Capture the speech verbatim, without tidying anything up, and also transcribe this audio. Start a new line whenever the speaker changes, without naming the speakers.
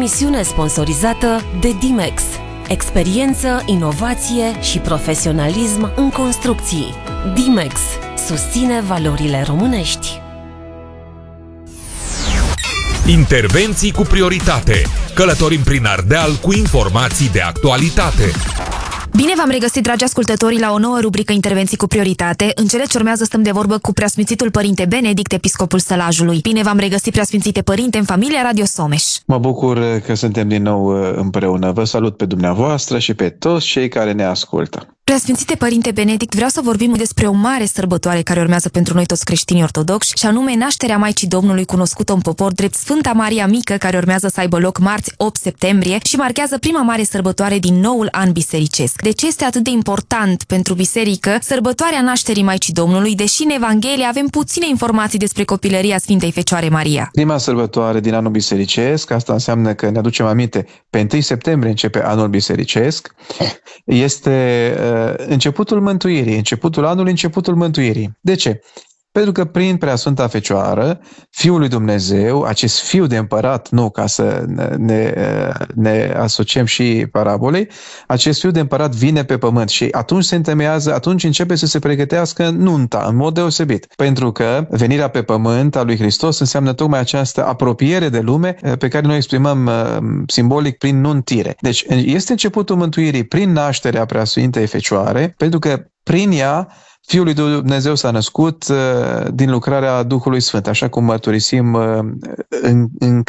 emisiune sponsorizată de Dimex. Experiență, inovație și profesionalism în construcții. Dimex susține valorile românești.
Intervenții cu prioritate. Călătorim prin Ardeal cu informații de actualitate.
Bine v-am regăsit, dragi ascultători, la o nouă rubrică Intervenții cu prioritate. În cele ce urmează stăm de vorbă cu Preasfințitul Părinte Benedict, episcopul Sălajului. Bine v-am regăsit, Preasfințite Părinte, în familia Radio Someș.
Mă bucur că suntem din nou împreună. Vă salut pe dumneavoastră și pe toți cei care ne ascultă.
Preasfințite Părinte Benedict, vreau să vorbim despre o mare sărbătoare care urmează pentru noi toți creștinii ortodoxi, și anume nașterea Maicii Domnului, cunoscută în popor drept Sfânta Maria Mică, care urmează să aibă loc marți opt septembrie și marchează prima mare sărbătoare din noul an bisericesc. De ce este atât de important pentru biserică sărbătoarea nașterii Maicii Domnului, deși în Evanghelie avem puține informații despre copilăria Sfintei Fecioare Maria?
Prima sărbătoare din anul bisericesc, asta înseamnă că ne aducem aminte, pe întâi septembrie începe anul bisericesc, este uh, începutul mântuirii, începutul anului, începutul mântuirii. De ce? Pentru că prin Preasfânta Fecioară, Fiul lui Dumnezeu, acest Fiu de împărat, nu ca să ne, ne asociem și parabolei, acest Fiu de împărat vine pe pământ și atunci se întemeiază, atunci începe să se pregătească nunta, în mod deosebit. Pentru că venirea pe pământ a lui Hristos înseamnă tocmai această apropiere de lume pe care noi exprimăm simbolic prin nuntire. Deci este începutul mântuirii prin nașterea Preasfintei Fecioare, pentru că prin ea Fiul lui Dumnezeu s-a născut uh, din lucrarea Duhului Sfânt, așa cum mărturisim uh, în, în